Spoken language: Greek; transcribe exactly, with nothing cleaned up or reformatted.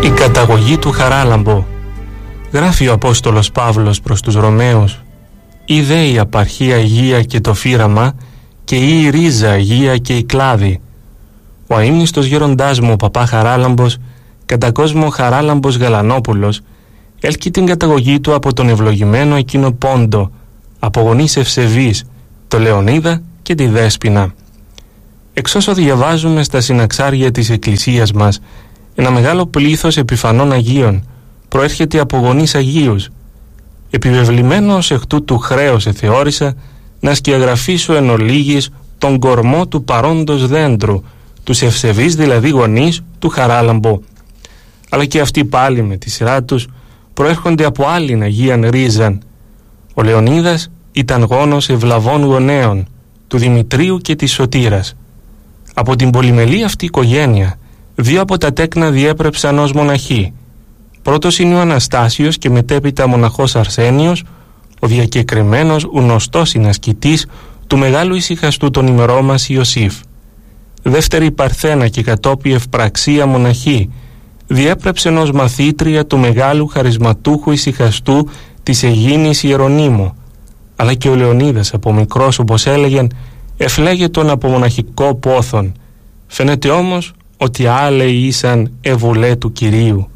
Η καταγωγή του Χαράλαμπο. Γράφει ο Απόστολος Παύλος προς τους Ρωμαίους: «Είδε η απαρχία Αγία και το φύραμα, και η ρίζα Αγία και η κλάδη». Ο αείμνηστος γέροντάς μου, ο παπά Χαράλαμπος, κατά κόσμο Χαράλαμπος Γαλανόπουλος, έλκει την καταγωγή του από τον ευλογημένο εκείνο Πόντο, από γονείς ευσεβείς, το Λεωνίδα και τη Δέσποινα. Εξ όσο διαβάζουμε στα συναξάρια της Εκκλησίας μας, ένα μεγάλο πλήθος επιφανών Αγίων προέρχεται από γονείς Αγίους. Επιβεβλημένος εκ τούτου χρέος εθεώρησα να σκιαγραφίσω εν ολίγης τον κορμό του παρόντος δέντρου, τους ευσεβείς δηλαδή γονείς του Χαράλαμπο. Αλλά και αυτοί πάλι με τη σειρά τους προέρχονται από άλλην Αγίαν ρίζαν. Ο Λεωνίδας ήταν γόνος ευλαβών γονέων, του Δημητρίου και της Σωτήρας. Από την πολυμελή αυτή οικογένεια, δύο από τα τέκνα διέπρεψαν ως μοναχοί. Πρώτος είναι ο Αναστάσιος και μετέπειτα μοναχός Αρσένιος, ο διακεκριμένος γνωστός συνασκητής του μεγάλου ησυχαστού των ημερών μας Ιωσήφ. Δεύτερη Παρθένα και κατόπι Ευπραξία μοναχή, διέπρεψεν ως μαθήτρια του μεγάλου χαρισματούχου ησυχαστού της Αιγίνης Ιερονίμου. Αλλά και ο Λεωνίδας από μικρός, όπως έλεγεν, εφλέγε τον από μοναχικό πόθον. Φαίνεται όμως ότι άλλοι ήσαν ευουλέ του Κυρίου.